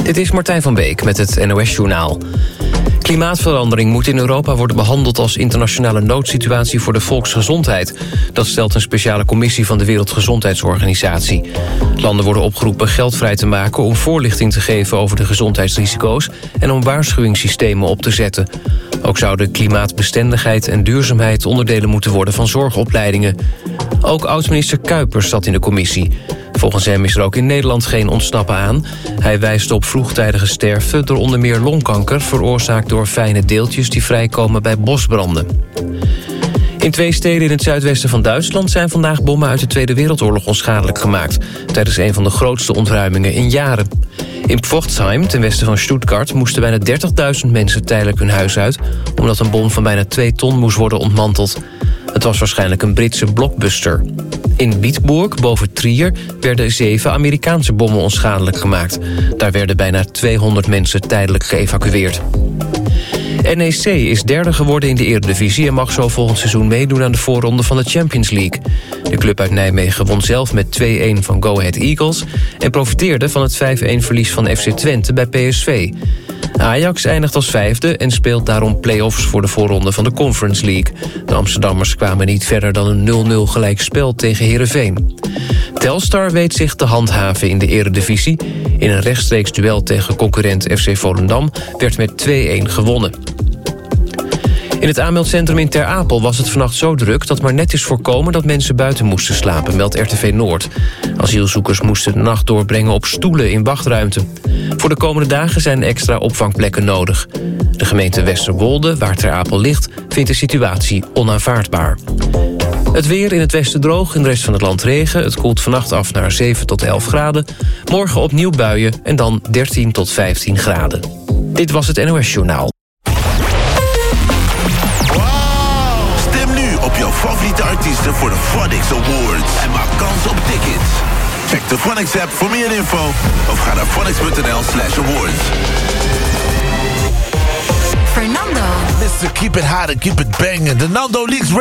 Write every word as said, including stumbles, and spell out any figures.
Dit is Martijn van Beek met het N O S-journaal. Klimaatverandering moet in Europa worden behandeld als internationale noodsituatie voor de volksgezondheid. Dat stelt een speciale commissie van de Wereldgezondheidsorganisatie. Landen worden opgeroepen geld vrij te maken om voorlichting te geven over de gezondheidsrisico's en om waarschuwingssystemen op te zetten. Ook zouden klimaatbestendigheid en duurzaamheid onderdelen moeten worden van zorgopleidingen. Ook oud-minister Kuipers zat in de commissie. Volgens hem is er ook in Nederland geen ontsnappen aan. Hij wijst op vroegtijdige sterfte door onder meer longkanker, veroorzaakt door fijne deeltjes die vrijkomen bij bosbranden. In twee steden in het zuidwesten van Duitsland zijn vandaag bommen uit de Tweede Wereldoorlog onschadelijk gemaakt, tijdens een van de grootste ontruimingen in jaren. In Pforzheim, ten westen van Stuttgart, moesten bijna dertigduizend mensen tijdelijk hun huis uit, omdat een bom van bijna twee ton moest worden ontmanteld. Het was waarschijnlijk een Britse blockbuster. In Wietburg, boven Trier, werden zeven Amerikaanse bommen onschadelijk gemaakt. Daar werden bijna tweehonderd mensen tijdelijk geëvacueerd. N E C is derde geworden in de Eredivisie en mag zo volgend seizoen meedoen aan de voorronde van de Champions League. De club uit Nijmegen won zelf met twee-een van Go Ahead Eagles en profiteerde van het vijf-een verlies van F C Twente bij P S V. Ajax eindigt als vijfde en speelt daarom play-offs voor de voorronde van de Conference League. De Amsterdammers kwamen niet verder dan een nul-nul gelijkspel tegen Heerenveen. Telstar weet zich te handhaven in de Eredivisie. In een rechtstreeks duel tegen concurrent F C Volendam werd met twee-een gewonnen. In het aanmeldcentrum in Ter Apel was het vannacht zo druk dat maar net is voorkomen dat mensen buiten moesten slapen, meldt R T V Noord. Asielzoekers moesten de nacht doorbrengen op stoelen in wachtruimte. Voor de komende dagen zijn extra opvangplekken nodig. De gemeente Westerwolde, waar Ter Apel ligt, vindt de situatie onaanvaardbaar. Het weer in het westen droog, in de rest van het land regen. Het koelt vannacht af naar zeven tot elf graden. Morgen opnieuw buien en dan dertien tot vijftien graden. Dit was het N O S-journaal. Jouw favoriete artiesten voor de Phonics Awards. En maak kans op tickets. Check de Phonics app voor meer info. Of ga naar phonics punt n l slash awards. Fernando. mister Keep It Hot and Keep It Bangin'. De Nando Leaks